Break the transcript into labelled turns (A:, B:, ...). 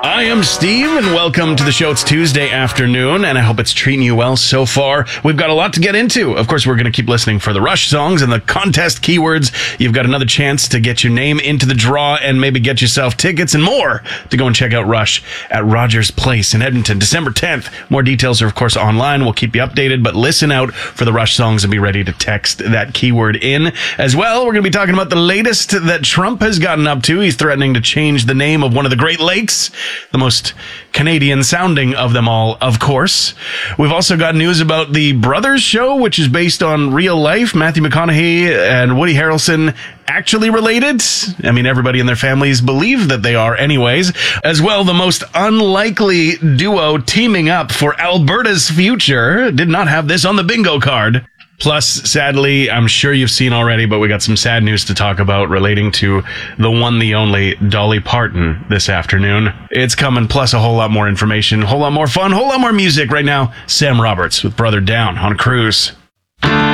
A: I am Steve, and welcome to the show. It's Tuesday afternoon, and I hope it's treating you well so far. We've got a lot to get into. Of course, we're going to keep listening for the Rush songs and the contest keywords. You've got another chance to get your name into the draw and maybe get yourself tickets and more to go and check out Rush at Rogers Place in Edmonton, December 10th. More details are, of course, online. We'll keep you updated, but listen out for the Rush songs and be ready to text that keyword in. As well, we're going to be talking about the latest that Trump has gotten up to. He's threatening to change the name of one of the Great Lakes, the most Canadian sounding of them all, of course. We've also got news about the Brothers show, which is based on real life. Matthew McConaughey and Woody Harrelson actually related. I mean, everybody in their families believe that they are anyways. As well, the most unlikely duo teaming up for Alberta's future. Did not have this on the bingo card. Plus, sadly, I'm sure you've seen already, but we got some sad news to talk about relating to the one, the only Dolly Parton this afternoon. It's coming, plus a whole lot more information, a whole lot more fun, a whole lot more music right now. Sam Roberts with Brother Down on Cruise.